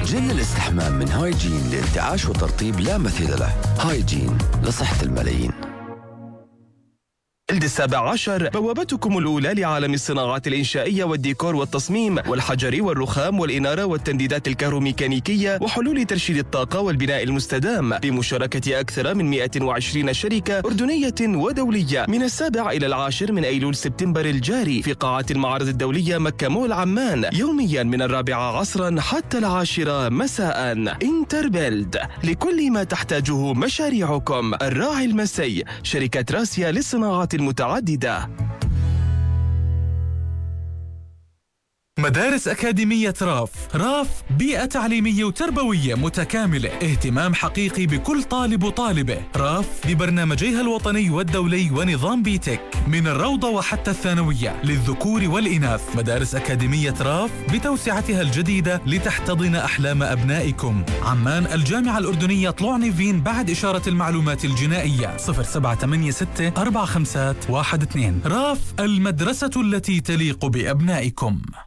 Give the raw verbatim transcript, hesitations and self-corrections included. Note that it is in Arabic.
جل الاستحمام من هايجين لانتعاش وترطيب لا مثيل له. هايجين لصحة الملايين. جلد السابع عشر، بوابتكم الأولى لعالم الصناعات الإنشائية والديكور والتصميم والحجر والرخام والإنارة والتنديدات الكهروميكانيكية وحلول ترشيد الطاقة والبناء المستدام، بمشاركة أكثر من مئة وعشرين شركة أردنية ودولية، من السابع إلى العاشر من أيلول سبتمبر الجاري في قاعة المعرض الدولية مكة مول عمان، يوميا من الرابعة عصرا حتى العاشرة مساء. انتربيلد، لكل ما تحتاجه مشاريعكم. الراعي المسي، شركة راسيا للصناعات المتعددة. مدارس أكاديمية راف. راف بيئة تعليمية وتربوية متكاملة، اهتمام حقيقي بكل طالب وطالبة. راف ببرنامجيها الوطني والدولي ونظام بيتك من الروضة وحتى الثانوية للذكور والإناث. مدارس أكاديمية راف بتوسعتها الجديدة لتحتضن أحلام أبنائكم. عمان، الجامعة الأردنية طلوع نيفين بعد إشارة المعلومات الجنائية. صفر سبعة ثمانية ستة أربعة خمسة واحد اثنين. راف، المدرسة التي تليق بأبنائكم.